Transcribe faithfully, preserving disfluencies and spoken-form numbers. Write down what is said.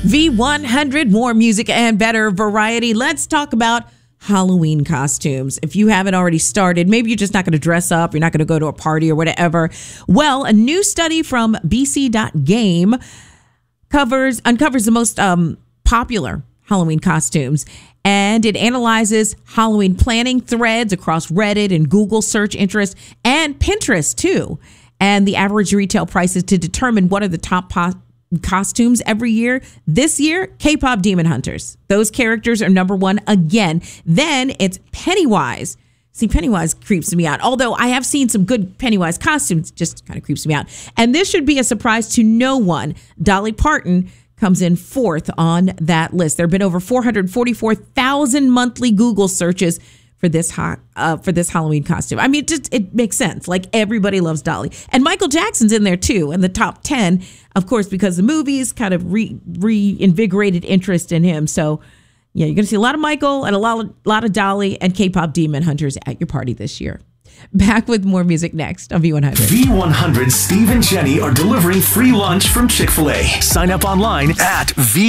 V one hundred, more music and better variety. Let's talk about Halloween costumes. If you haven't already started, maybe you're just not going to dress up, you're not going to go to a party or whatever. Well, a new study from B C dot game covers uncovers the most um, popular Halloween costumes, and it analyzes Halloween planning threads across Reddit and Google search interest and Pinterest too, and the average retail prices to determine what are the top po- costumes every year. This year, K-pop Demon Hunters. Those characters are number one again. Then it's Pennywise. See, Pennywise creeps me out. Although I have seen some good Pennywise costumes, just kind of creeps me out. And this should be a surprise to no one. Dolly Parton comes in fourth on that list. There have been over four hundred forty-four thousand monthly Google searches for this ha- uh, for this Halloween costume. I mean, it just it makes sense. Like, everybody loves Dolly. And Michael Jackson's in there too, in the top ten, of course, because the movies kind of re- reinvigorated interest in him. So, yeah, you're going to see a lot of Michael and a lot of, lot of Dolly and K-pop Demon Hunters at your party this year. Back with more music next on V one hundred. V one hundred Steve and Jenny are delivering free lunch from Chick-fil-A. Sign up online at V